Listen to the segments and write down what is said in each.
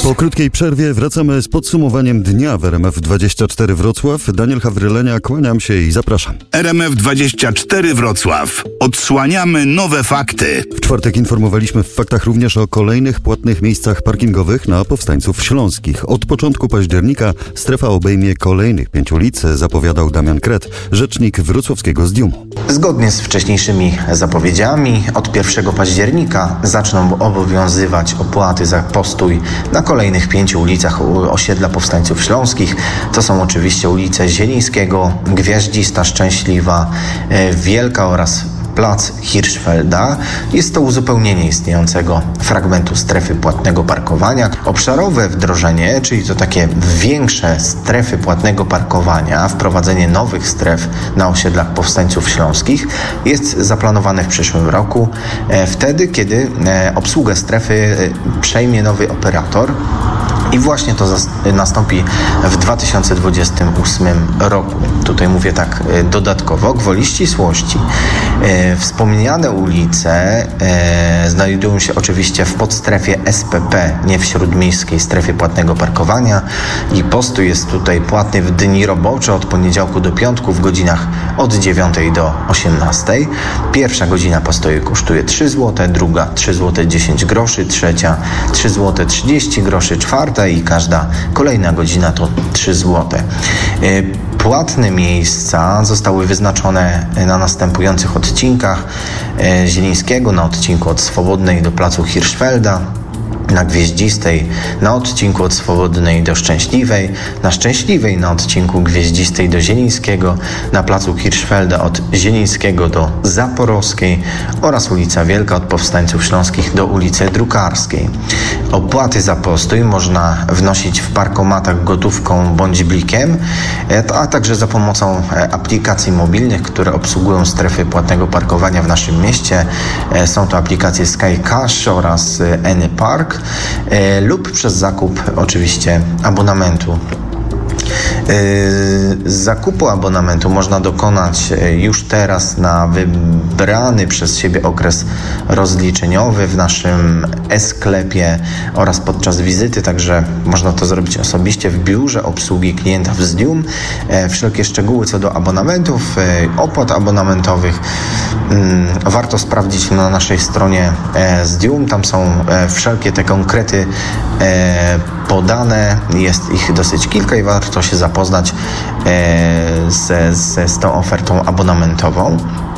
Po krótkiej przerwie wracamy z podsumowaniem dnia w RMF24 Wrocław. Daniel Hawrylenia, kłaniam się i zapraszam. RMF24 Wrocław. Odsłaniamy nowe fakty. W czwartek informowaliśmy w faktach również o kolejnych płatnych miejscach parkingowych na Powstańców Śląskich. Od początku października strefa obejmie kolejnych 5 ulic, zapowiadał Damian Kret, rzecznik wrocławskiego Zdiumu. Zgodnie z wcześniejszymi zapowiedziami od 1 października zaczną obowiązywać opłaty za postój na kolejnych 5 ulicach osiedla Powstańców Śląskich. To są oczywiście ulice Zielińskiego, Gwiaździsta, Szczęśliwa, Wielka oraz Plac Hirschfelda. Jest to uzupełnienie istniejącego fragmentu strefy płatnego parkowania. Obszarowe wdrożenie, czyli to takie większe strefy płatnego parkowania, wprowadzenie nowych stref na osiedlach Powstańców Śląskich jest zaplanowane w przyszłym roku, wtedy kiedy obsługę strefy przejmie nowy operator. I właśnie to nastąpi w 2028 roku. Tutaj mówię tak dodatkowo, gwoli ścisłości. Wspomniane ulice znajdują się oczywiście w podstrefie SPP, nie w śródmiejskiej strefie płatnego parkowania, i postój jest tutaj płatny w dni robocze od poniedziałku do piątku w godzinach od 9 do 18. Pierwsza godzina postoju kosztuje 3 zł, druga 3 zł 10 groszy, trzecia 3 zł 30 groszy, czwarta i każda kolejna godzina to 3 zł. Płatne miejsca zostały wyznaczone na następujących odcinkach: Zielińskiego na odcinku od Swobodnej do placu Hirschfelda, na Gwieździstej na odcinku od Swobodnej do Szczęśliwej, na Szczęśliwej na odcinku Gwieździstej do Zielińskiego, na placu Hirschfelda od Zielińskiego do Zaporowskiej oraz ulica Wielka od Powstańców Śląskich do ulicy Drukarskiej. Opłaty za postój można wnosić w parkomatach gotówką bądź blikiem, a także za pomocą aplikacji mobilnych, które obsługują strefy płatnego parkowania w naszym mieście. Są to aplikacje Sky Cash oraz AnyPark, lub przez zakup oczywiście abonamentu. Zakupu abonamentu można dokonać już teraz na wybrany przez siebie okres rozliczeniowy w naszym e-sklepie oraz podczas wizyty, także można to zrobić osobiście w biurze obsługi klienta w Zdium. Wszelkie szczegóły co do abonamentów, opłat abonamentowych warto sprawdzić na naszej stronie Zdium. Tam są wszelkie te konkrety podane, jest ich dosyć kilka i warto się zapoznać z tą ofertą abonamentową.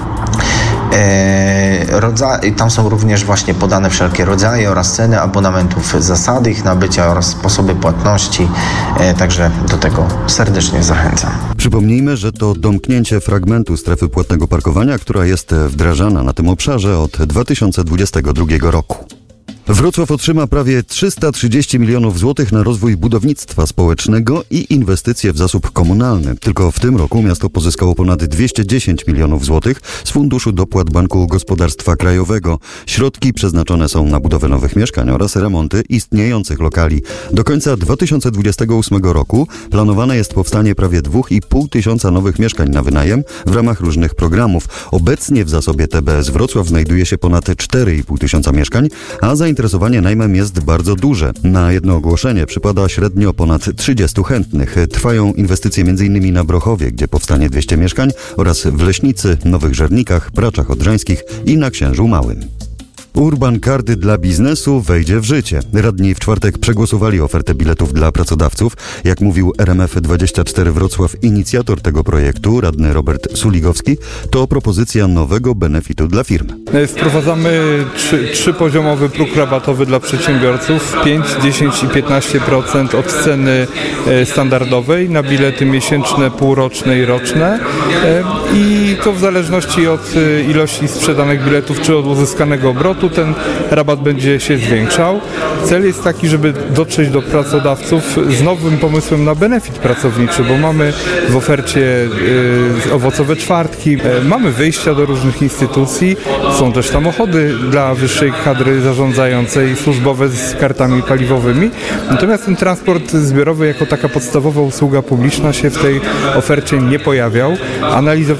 Tam są również właśnie podane wszelkie rodzaje oraz ceny abonamentów, zasady ich nabycia oraz sposoby płatności, także do tego serdecznie zachęcam. Przypomnijmy, że to domknięcie fragmentu strefy płatnego parkowania, która jest wdrażana na tym obszarze od 2022 roku. Wrocław otrzyma prawie 330 milionów złotych na rozwój budownictwa społecznego i inwestycje w zasób komunalny. Tylko w tym roku miasto pozyskało ponad 210 milionów złotych z Funduszu Dopłat Banku Gospodarstwa Krajowego. Środki przeznaczone są na budowę nowych mieszkań oraz remonty istniejących lokali. Do końca 2028 roku planowane jest powstanie prawie 2,5 tysiąca nowych mieszkań na wynajem w ramach różnych programów. Obecnie w zasobie TBS Wrocław znajduje się ponad 4,5 tysiąca mieszkań, a zainteresowanie najmem jest bardzo duże. Na jedno ogłoszenie przypada średnio ponad 30 chętnych. Trwają inwestycje m.in. na Brochowie, gdzie powstanie 200 mieszkań, oraz w Leśnicy, Nowych Żernikach, Praczach Odrzańskich i na Księżycu Małym. Urban Card dla biznesu wejdzie w życie. Radni w czwartek przegłosowali ofertę biletów dla pracodawców. Jak mówił RMF24 Wrocław, inicjator tego projektu, radny Robert Suligowski, to propozycja nowego benefitu dla firm. Wprowadzamy trzypoziomowy próg rabatowy dla przedsiębiorców, 5, 10 i 15% od ceny standardowej na bilety miesięczne, półroczne i roczne, i to w zależności od ilości sprzedanych biletów czy od uzyskanego obrotu ten rabat będzie się zwiększał. Cel jest taki, żeby dotrzeć do pracodawców z nowym pomysłem na benefit pracowniczy, bo mamy w ofercie owocowe czwartki, mamy wyjścia do różnych instytucji, są też samochody dla wyższej kadry zarządzającej, służbowe z kartami paliwowymi. Natomiast ten transport zbiorowy jako taka podstawowa usługa publiczna się w tej ofercie nie pojawiał. Analizowaliśmy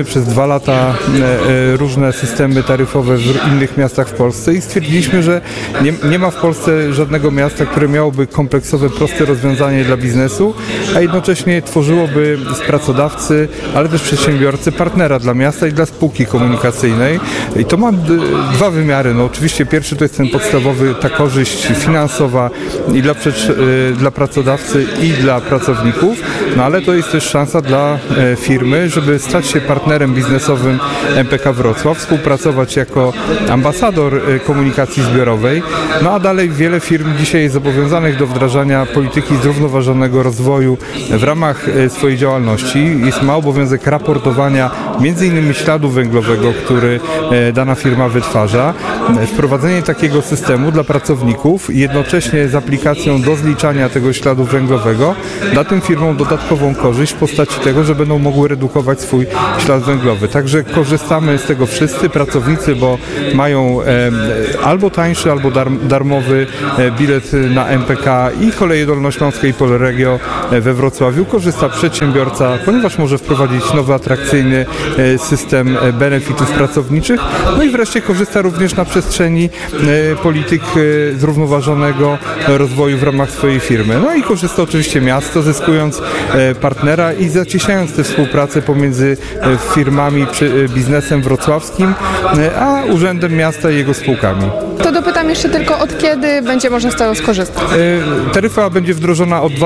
przez 2 lata różne systemy taryfowe w innych miastach w Polsce i stwierdziliśmy, że nie ma w Polsce żadnego miasta, które miałoby kompleksowe, proste rozwiązanie dla biznesu, a jednocześnie tworzyłoby z pracodawcy, ale też przedsiębiorcy partnera dla miasta i dla spółki komunikacyjnej. I to ma 2 wymiary. No, oczywiście pierwszy to jest ten podstawowy, ta korzyść finansowa i dla pracodawcy i dla pracowników, no ale to jest też szansa dla firmy, żeby stać się partnerem biznesowym MPK Wrocław, współpracować jako ambasador komunikacji zbiorowej, no a dalej wiele firm dzisiaj jest zobowiązanych do wdrażania polityki zrównoważonego rozwoju w ramach swojej działalności. Ma obowiązek raportowania m.in. śladu węglowego, który dana firma wytwarza. Wprowadzenie takiego systemu dla pracowników jednocześnie z aplikacją do zliczania tego śladu węglowego da tym firmom dodatkową korzyść w postaci tego, że będą mogły redukować swój ślad węglowy. Także korzystamy z tego wszyscy pracownicy, bo mają albo tańszy, albo darmowy bilet na MPK i Koleje Dolnośląskie i Polregio we Wrocławiu. Korzysta przedsiębiorca, ponieważ może wprowadzić nowy, atrakcyjny system benefitów pracowniczych. No i wreszcie korzysta również na przestrzeni polityk zrównoważonego rozwoju w ramach swojej firmy. No i korzysta oczywiście miasto, zyskując partnera i zacieśniając tę współpracę pomiędzy firmami, biznesem wrocławskim, a Urzędem Miasta i jego spółkami. To dopytam jeszcze tylko, od kiedy będzie można z tego skorzystać? Taryfa będzie wdrożona od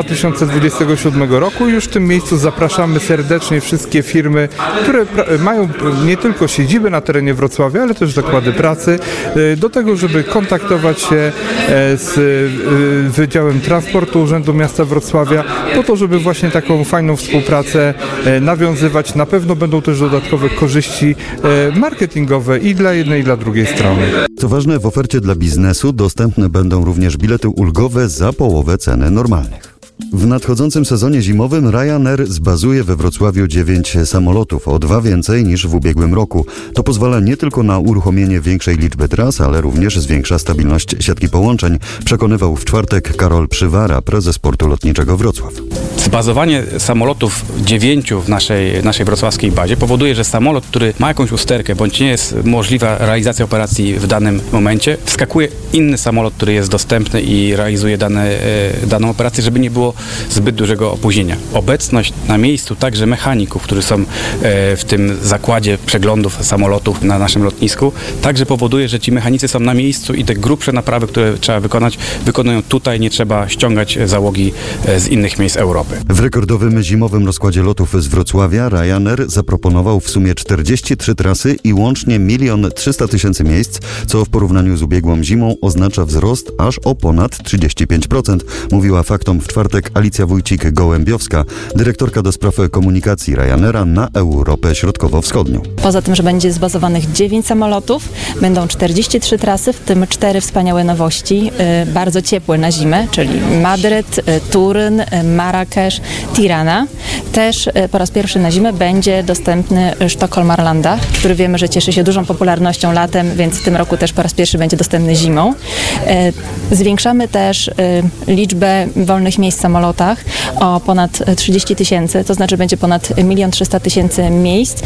2027 roku i już w tym miejscu zapraszamy serdecznie wszystkie firmy, które mają nie tylko siedziby na terenie Wrocławia, ale też zakłady pracy, do tego, żeby kontaktować się z Wydziałem Transportu Urzędu Miasta Wrocławia, po to, żeby właśnie taką fajną współpracę nawiązywać. Na pewno będą też dodatkowe korzyści marketingowe i dla jednej, i dla drugiej strony. Co ważne, w ofercie dla biznesu dostępne będą również bilety ulgowe za połowę ceny normalnych. W nadchodzącym sezonie zimowym Ryanair zbazuje we Wrocławiu 9 samolotów, o 2 więcej niż w ubiegłym roku. To pozwala nie tylko na uruchomienie większej liczby tras, ale również zwiększa stabilność siatki połączeń, przekonywał w czwartek Karol Przywara, prezes Portu Lotniczego Wrocław. Zbazowanie samolotów 9 w naszej wrocławskiej bazie powoduje, że samolot, który ma jakąś usterkę, bądź nie jest możliwa realizacja operacji w danym momencie, wskakuje inny samolot, który jest dostępny i realizuje daną operację, żeby nie było zbyt dużego opóźnienia. Obecność na miejscu także mechaników, którzy są w tym zakładzie przeglądów samolotów na naszym lotnisku, także powoduje, że ci mechanicy są na miejscu i te grubsze naprawy, które trzeba wykonać, wykonują tutaj, nie trzeba ściągać załogi z innych miejsc Europy. W rekordowym zimowym rozkładzie lotów z Wrocławia Ryanair zaproponował w sumie 43 trasy i łącznie 1 300 000 miejsc, co w porównaniu z ubiegłą zimą oznacza wzrost aż o ponad 35%, mówiła Faktom w czwartek Alicja Wójcik-Gołębiowska, dyrektorka do spraw komunikacji Ryanaira na Europę Środkowo-Wschodnią. Poza tym, że będzie zbazowanych 9 samolotów, będą 43 trasy, w tym 4 wspaniałe nowości, bardzo ciepłe na zimę, czyli Madryt, Turyn, Marrakesz, Tirana. Też po raz pierwszy na zimę będzie dostępny Sztokholm Arlanda, który wiemy, że cieszy się dużą popularnością latem, więc w tym roku też po raz pierwszy będzie dostępny zimą. Zwiększamy też liczbę wolnych miejsc w samolotach o ponad 30 000, to znaczy będzie ponad 1 300 000 miejsc,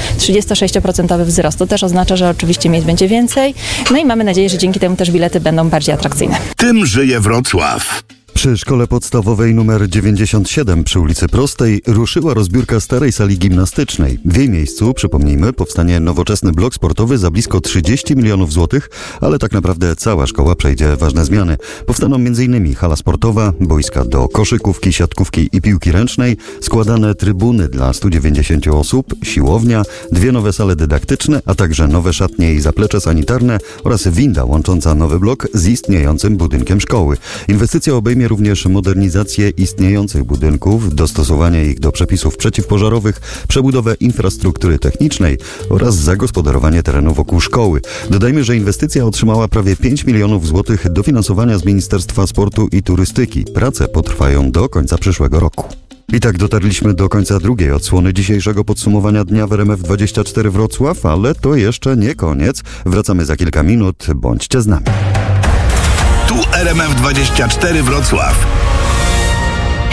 36% wzrost. To też oznacza, że oczywiście miejsc będzie więcej, no i mamy nadzieję, że dzięki temu też bilety będą bardziej atrakcyjne. Tym żyje Wrocław. Przy szkole podstawowej nr 97 przy ulicy Prostej ruszyła rozbiórka starej sali gimnastycznej. W jej miejscu, przypomnijmy, powstanie nowoczesny blok sportowy za blisko 30 milionów złotych, ale tak naprawdę cała szkoła przejdzie ważne zmiany. Powstaną m.in. hala sportowa, boiska do koszykówki, siatkówki i piłki ręcznej, składane trybuny dla 190 osób, siłownia, 2 nowe sale dydaktyczne, a także nowe szatnie i zaplecze sanitarne oraz winda łącząca nowy blok z istniejącym budynkiem szkoły. Inwestycja obejmie również modernizację istniejących budynków, dostosowanie ich do przepisów przeciwpożarowych, przebudowę infrastruktury technicznej oraz zagospodarowanie terenu wokół szkoły. Dodajmy, że inwestycja otrzymała prawie 5 milionów złotych dofinansowania z Ministerstwa Sportu i Turystyki. Prace potrwają do końca przyszłego roku. I tak dotarliśmy do końca drugiej odsłony dzisiejszego podsumowania dnia w RMF24 Wrocław, ale to jeszcze nie koniec. Wracamy za kilka minut. Bądźcie z nami. Tu RMF24 Wrocław.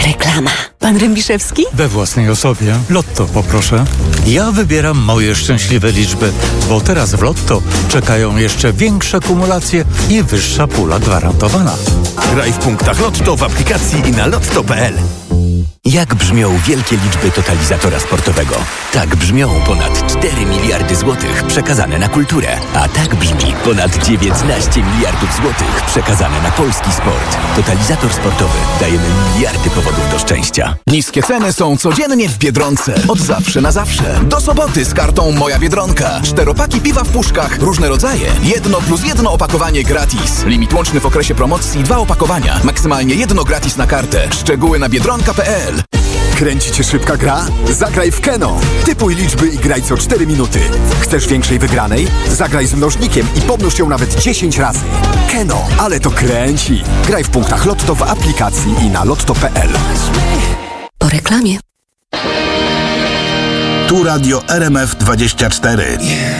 Reklama. Pan Rębiszewski? We własnej osobie. Lotto poproszę. Ja wybieram moje szczęśliwe liczby, bo teraz w Lotto czekają jeszcze większe kumulacje i wyższa pula gwarantowana. Graj w punktach Lotto w aplikacji i na lotto.pl. Jak brzmią wielkie liczby totalizatora sportowego? Tak brzmią ponad 4 miliardy złotych przekazane na kulturę. A tak brzmi ponad 19 miliardów złotych przekazane na polski sport. Totalizator sportowy. Dajemy miliardy powodów do szczęścia. Niskie ceny są codziennie w Biedronce. Od zawsze na zawsze. Do soboty z kartą Moja Biedronka. 4-paki piwa w puszkach. Różne rodzaje. 1+1 opakowanie gratis. Limit łączny w okresie promocji 2 opakowania. Maksymalnie 1 gratis na kartę. Szczegóły na biedronka.pl. Kręci cię szybka gra? Zagraj w Keno. Typuj liczby i graj co 4 minuty. Chcesz większej wygranej? Zagraj z mnożnikiem i pomnóż ją nawet 10 razy. Keno, ale to kręci. Graj w punktach Lotto w aplikacji i na lotto.pl. Po reklamie. Tu radio RMF 24.